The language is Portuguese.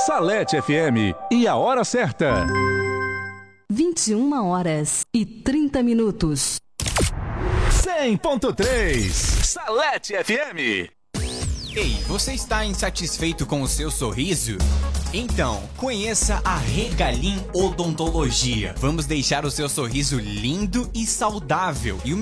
Salete FM e a hora certa. 21h30. 100.3 Salete FM. Ei, você está insatisfeito com o seu sorriso? Então, conheça a Regalim Odontologia. Vamos deixar o seu sorriso lindo e saudável. E o